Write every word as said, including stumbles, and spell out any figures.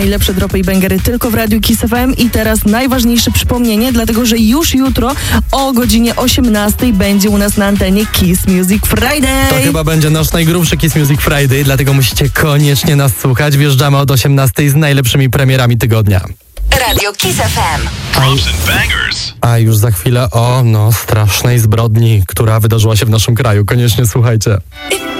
Najlepsze dropy i bangery tylko w Radiu Kiss F M. I teraz najważniejsze przypomnienie, dlatego że już jutro o godzinie osiemnastej będzie u nas na antenie Kiss Music Friday. To chyba będzie nasz najgrubszy Kiss Music Friday, dlatego musicie koniecznie nas słuchać. Wjeżdżamy od osiemnastej z najlepszymi premierami tygodnia. Radio Kiss F M. A już za chwilę o, no, strasznej zbrodni, która wydarzyła się w naszym kraju. Koniecznie słuchajcie.